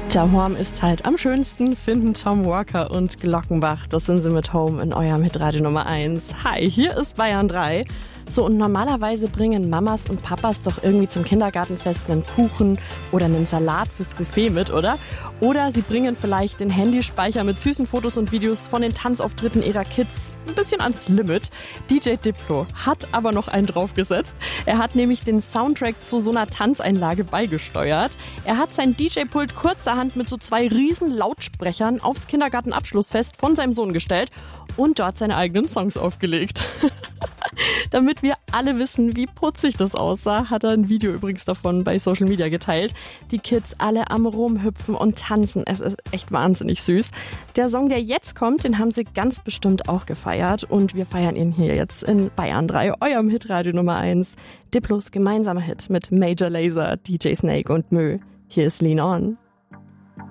Daheim ist halt am schönsten, finden Tom Walker und Glockenbach. Das sind sie mit Home in eurem Hitradio Nummer 1. Hi, hier ist Bayern 3. So, und normalerweise bringen Mamas und Papas doch irgendwie zum Kindergartenfest einen Kuchen oder einen Salat fürs Buffet mit, oder? Oder sie bringen vielleicht den Handyspeicher mit süßen Fotos und Videos von den Tanzauftritten ihrer Kids ein bisschen ans Limit. DJ Diplo hat aber noch einen draufgesetzt. Er hat nämlich den Soundtrack zu so einer Tanzeinlage beigesteuert. Er hat sein DJ-Pult kurzerhand mit so 2 riesen Lautsprechern aufs Kindergartenabschlussfest von seinem Sohn gestellt und dort seine eigenen Songs aufgelegt. Damit wir alle wissen, wie putzig das aussah, hat er ein Video übrigens davon bei Social Media geteilt. Die Kids alle am Rumhüpfen und tanzen. Es ist echt wahnsinnig süß. Der Song, der jetzt kommt, den haben sie ganz bestimmt auch gefeiert. Und wir feiern ihn hier jetzt in Bayern 3, eurem Hitradio Nummer 1. Diplos gemeinsamer Hit mit Major Lazer, DJ Snake und Mö. Hier ist Lean On.